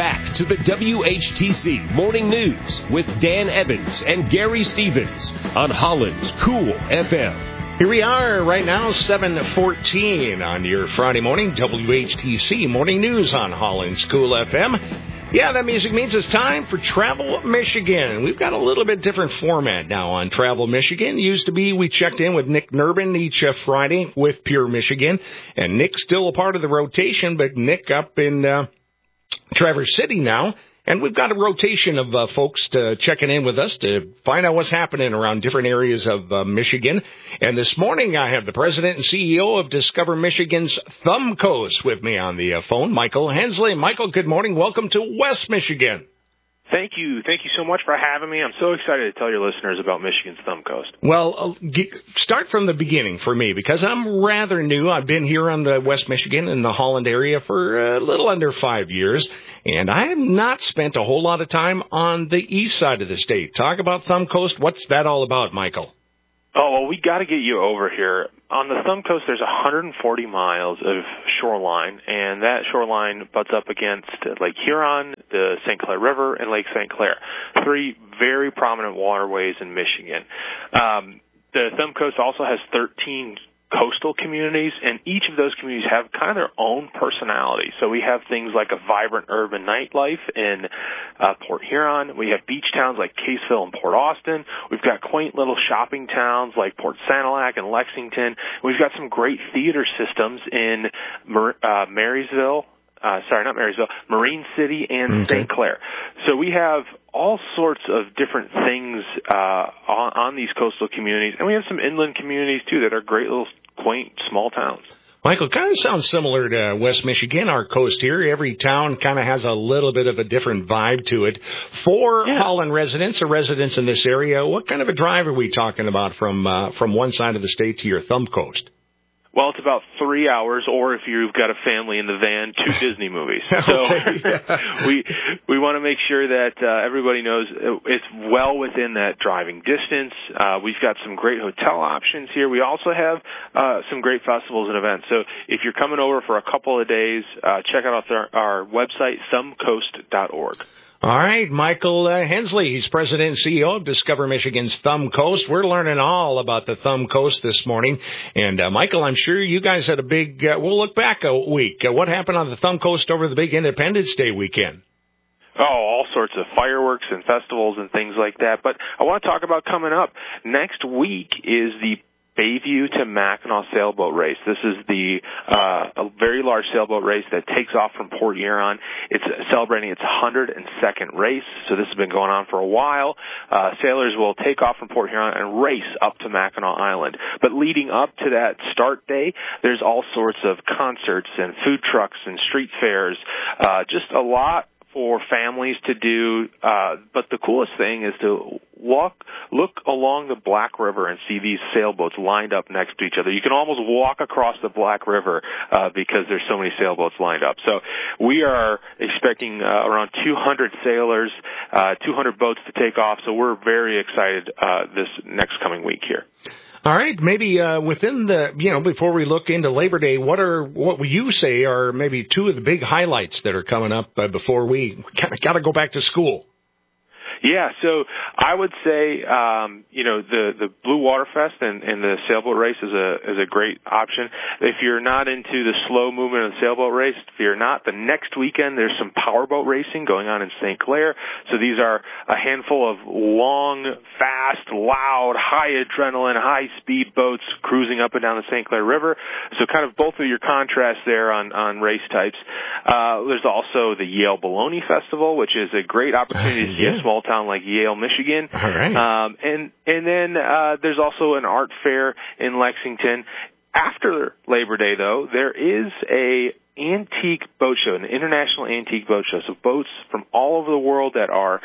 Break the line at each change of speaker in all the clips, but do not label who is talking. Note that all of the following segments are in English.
back to the WHTC Morning News with Dan Evans and Gary Stevens on Holland's Cool FM.
Here we are right now, 7:14 on your Friday morning, WHTC Morning News on Holland's Cool FM. Yeah, that music means it's time for Travel Michigan. We've got a little bit different format now on Travel Michigan. It used to be we checked in with Nick Nurbin each Friday with Pure Michigan, and Nick's still a part of the rotation, but Nick up in Traverse City now. And we've got a rotation of folks checking in with us to find out what's happening around different areas of Michigan. And this morning, I have the president and CEO of Discover Michigan's Thumb Coast with me on the phone, Michael Hensley. Michael, good morning. Welcome to West Michigan.
Thank you. Thank you so much for having me. I'm so excited to tell your listeners about Michigan's Thumb Coast.
Well, start from the beginning for me, because I'm rather new. I've been here on the West Michigan in the Holland area for a little under 5 years, and I have not spent a whole lot of time on the east side of the state. Talk about Thumb Coast. What's that all about, Michael?
Oh, well, we got to get you over here. On the Thumb Coast, there's 140 miles of shoreline, and that shoreline butts up against Lake Huron, the St. Clair River, and Lake St. Clair, three very prominent waterways in Michigan. The Thumb Coast also has 13 coastal communities, and each of those communities have kind of their own personality. So we have things like a vibrant urban nightlife in Port Huron. We have beach towns like Caseville and Port Austin. We've got quaint little shopping towns like Port Sanilac and Lexington. We've got some great theater systems in Marine City and St. Clair. So we have all sorts of different things on these coastal communities, and we have some inland communities too that are great little quaint small towns.
Michael, kind of sounds similar to West Michigan, our coast here. Every town kind of has a little bit of a different vibe to it. For Holland residents or residents in this area, what kind of a drive are we talking about from one side of the state to your Thumb Coast?
Well, it's about 3 hours, or if you've got a family in the van, 2 Disney movies. So we want to make sure that everybody knows it's well within that driving distance. We've got some great hotel options here. We also have some great festivals and events. So if you're coming over for a couple of days, check out our website, thumbcoast.org.
All right, Michael Hensley, he's president and CEO of Discover Michigan's Thumb Coast. We're learning all about the Thumb Coast this morning. And, Michael, I'm sure you guys had a big, we'll look back a week. What happened on the Thumb Coast over the big Independence Day weekend?
Oh, all sorts of fireworks and festivals and things like that. But I want to talk about coming up. Next week is the Bayview to Mackinac sailboat race. This is a very large sailboat race that takes off from Port Huron. It's celebrating its 102nd race, so this has been going on for a while. Sailors will take off from Port Huron and race up to Mackinac Island. But leading up to that start day, there's all sorts of concerts and food trucks and street fairs, just a lot for families to do, but the coolest thing is to look along the Black River and see these sailboats lined up next to each other. You can almost walk across the Black River because there's so many sailboats lined up. So we are expecting around 200 sailors, 200 boats to take off, so we're very excited this next coming week here.
All right, maybe within the, before we look into Labor Day, what would you say are maybe two of the big highlights that are coming up before we got to go back to school?
Yeah, so I would say, the Blue Water Fest and the sailboat race is a great option. If you're not into the slow movement of the sailboat race, if you're not, the next weekend there's some powerboat racing going on in St. Clair. So these are a handful of long, fast, loud, high adrenaline, high speed boats cruising up and down the St. Clair River. So kind of both of your contrasts there on race types. There's also the Yale Bologna Festival, which is a great opportunity to see a small town like Yale, Michigan.
All right.
And then there's also an art fair in Lexington. After Labor Day, though, there is a antique boat show, an international antique boat show. So boats from all over the world that are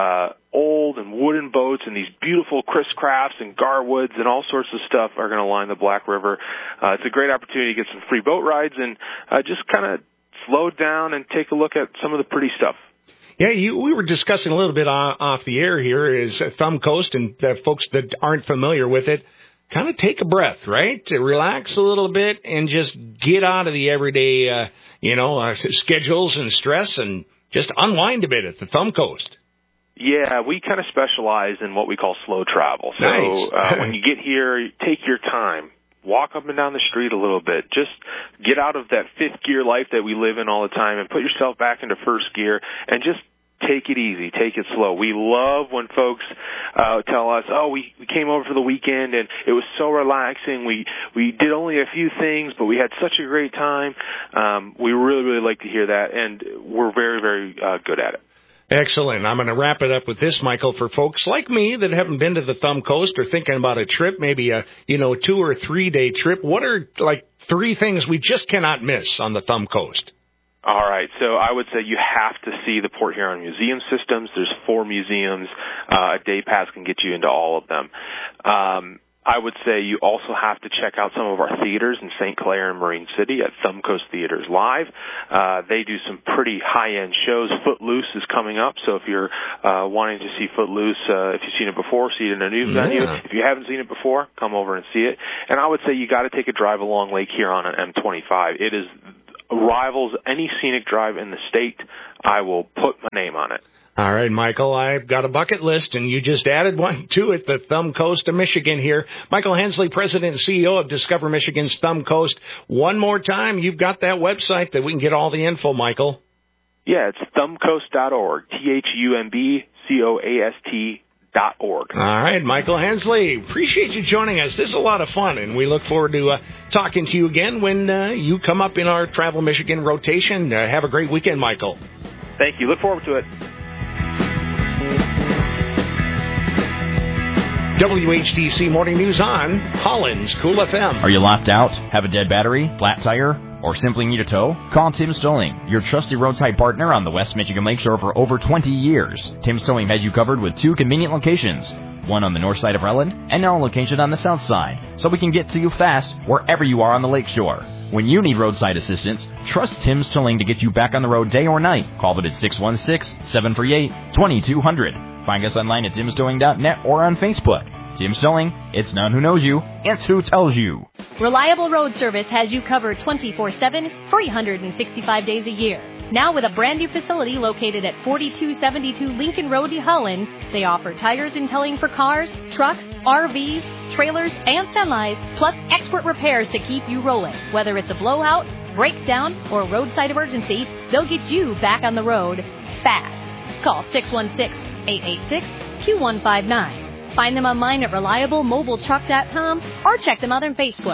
old and wooden boats and these beautiful Chris Crafts and Garwoods and all sorts of stuff are going to line the Black River. It's a great opportunity to get some free boat rides and just kind of slow down and take a look at some of the pretty stuff.
Yeah, we were discussing a little bit off the air here is Thumb Coast, and folks that aren't familiar with it, kind of take a breath, right? To relax a little bit and just get out of the everyday, schedules and stress and just unwind a bit at the Thumb Coast.
Yeah, we kind of specialize in what we call slow travel. So
Nice.
When you get here, take your time. Walk up and down the street a little bit. Just get out of that fifth gear life that we live in all the time and put yourself back into first gear and just take it easy, take it slow. We love when folks tell us, oh, we came over for the weekend and it was so relaxing. We did only a few things, but we had such a great time. We really, really like to hear that, and we're very, very good at it.
Excellent. I'm going to wrap it up with this, Michael, for folks like me that haven't been to the Thumb Coast or thinking about a trip, maybe a 2 or 3 day trip. What are like 3 things we just cannot miss on the Thumb Coast?
All right, so I would say you have to see the Port Huron Museum systems. There's 4 museums. A day pass can get you into all of them. I would say you also have to check out some of our theaters in St. Clair and Marine City at Thumb Coast Theaters Live. They do some pretty high-end shows. Footloose is coming up, so if you're wanting to see Footloose, if you've seen it before, see it in a new venue. If you haven't seen it before, come over and see it. And I would say you got to take a drive along Lake Huron on M25. It is rivals any scenic drive in the state. I will put my name on it.
All right, Michael, I've got a bucket list, and you just added one to it, the Thumb Coast of Michigan here. Michael Hensley, President and CEO of Discover Michigan's Thumb Coast. One more time, you've got that website that we can get all the info, Michael.
Yeah, it's thumbcoast.org, thumbcoast.org.
All right, Michael Hensley, appreciate you joining us. This is a lot of fun, and we look forward to talking to you again when you come up in our Travel Michigan rotation. Have a great weekend, Michael.
Thank you. Look forward to it.
WHTC Morning News on Holland's Cool FM.
Are you locked out? Have a dead battery? Flat tire? Or simply need a tow? Call Tim's Towing, your trusted roadside partner on the West Michigan Lakeshore for over 20 years. Tim's Towing has you covered with 2 convenient locations, one on the north side of Relland and now a location on the south side, so we can get to you fast wherever you are on the lakeshore. When you need roadside assistance, trust Tim's Towing to get you back on the road day or night. Call them at 616-738-2200. Find us online at timstowing.net or on Facebook. Tim's Towing, it's not who knows you, it's who tells you.
Reliable Road Service has you covered 24/7, 365 days a year. Now with a brand new facility located at 4272 Lincoln Road, Holland, they offer tires and towing for cars, trucks, RVs, trailers, and semis, plus expert repairs to keep you rolling. Whether it's a blowout, breakdown, or roadside emergency, they'll get you back on the road fast. Call 616-886-Q159. Find them online at reliablemobiletruck.com or check them out on Facebook.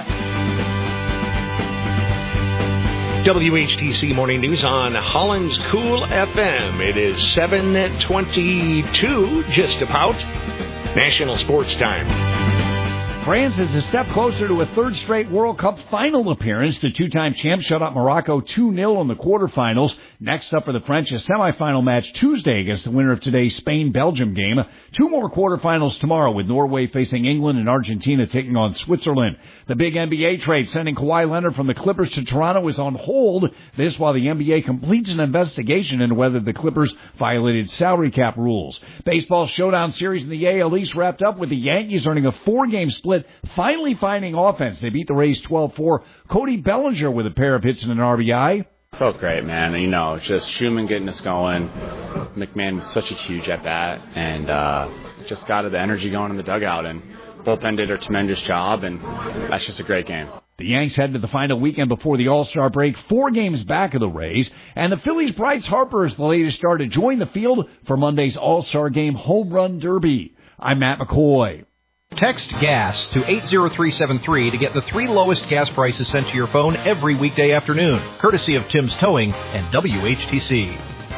WHTC Morning News on Holland's Cool FM. It is 7:22, just about. National Sports Time.
France is a step closer to a 3rd straight World Cup final appearance. The 2-time champs shut out Morocco 2-0 in the quarterfinals. Next up for the French, a semifinal match Tuesday against the winner of today's Spain-Belgium game. 2 more quarterfinals tomorrow with Norway facing England and Argentina taking on Switzerland. The big NBA trade sending Kawhi Leonard from the Clippers to Toronto is on hold. This while the NBA completes an investigation into whether the Clippers violated salary cap rules. Baseball showdown series in the AL East wrapped up with the Yankees earning a 4-game split, finally finding offense. They beat the Rays 12-4. Cody Bellinger with a pair of hits and an RBI.
Felt great, man. Just Schumann getting us going. McMahon was such a huge at-bat, and just got the energy going in the dugout, and bullpen did a tremendous job, and that's just a great game.
The Yanks head to the final weekend before the All-Star break, 4 games back of the Rays, and the Phillies' Bryce Harper is the latest star to join the field for Monday's All-Star Game Home Run Derby. I'm Matt McCoy.
Text GAS to 80373 to get the 3 lowest gas prices sent to your phone every weekday afternoon, courtesy of Tim's Towing and WHTC.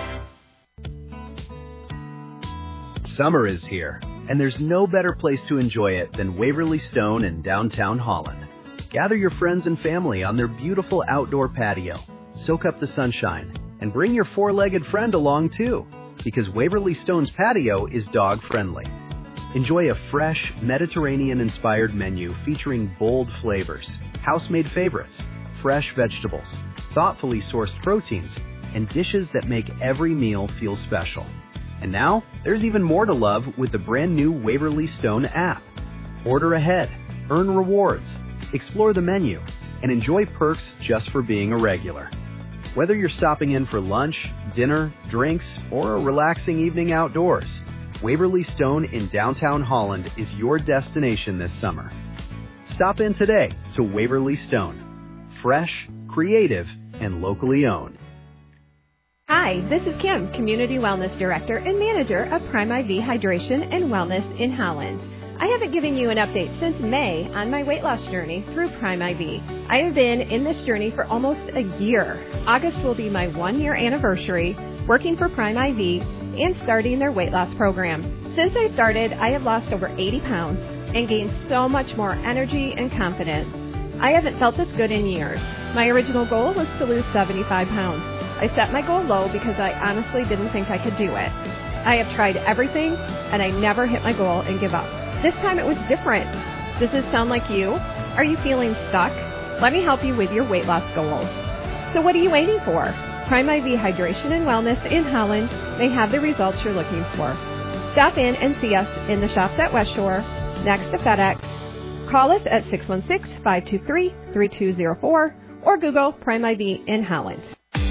Summer is here, and there's no better place to enjoy it than Waverly Stone in downtown Holland. Gather your friends and family on their beautiful outdoor patio, soak up the sunshine, and bring your 4-legged friend along too, because Waverly Stone's patio is dog-friendly. Enjoy a fresh, Mediterranean-inspired menu featuring bold flavors, house-made favorites, fresh vegetables, thoughtfully sourced proteins, and dishes that make every meal feel special. And now, there's even more to love with the brand new Waverly Stone app. Order ahead, earn rewards, explore the menu, and enjoy perks just for being a regular. Whether you're stopping in for lunch, dinner, drinks, or a relaxing evening outdoors, Waverly Stone in downtown Holland is your destination this summer. Stop in today to Waverly Stone. Fresh, creative, and locally owned.
Hi, this is Kim, Community Wellness Director and Manager of Prime IV Hydration and Wellness in Holland. I haven't given you an update since May on my weight loss journey through Prime IV. I have been in this journey for almost a year. August will be my 1-year anniversary working for Prime IV and starting their weight loss program. Since I started, I have lost over 80 pounds and gained so much more energy and confidence. I haven't felt this good in years. My original goal was to lose 75 pounds. I set my goal low because I honestly didn't think I could do it. I have tried everything, and I never hit my goal and give up. This time it was different. Does this sound like you? Are you feeling stuck? Let me help you with your weight loss goals. So what are you waiting for? Prime IV Hydration and Wellness in Holland may have the results you're looking for. Stop in and see us in the shops at West Shore, next to FedEx. Call us at 616-523-3204 or Google Prime IV in Holland.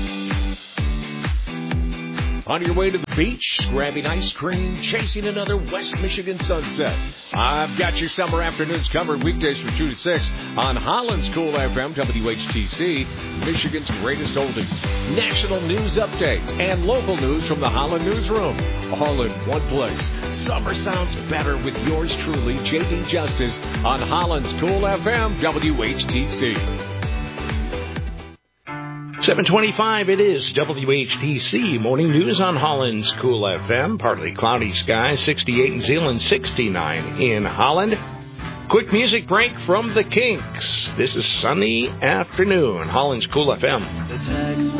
On your way to the beach, grabbing ice cream, chasing another West Michigan sunset. I've got your summer afternoons covered weekdays from 2 to 6 on Holland's Cool FM, WHTC, Michigan's greatest oldies, national news updates, and local news from the Holland Newsroom. All in one place. Summer sounds better with yours truly, J.D. Justice, on Holland's Cool FM, WHTC.
7:25, it is WHTC Morning News on Holland's Cool FM. Partly cloudy skies, 68 in Zeeland, 69 in Holland. Quick music break from the Kinks. This is Sunny Afternoon, Holland's Cool FM.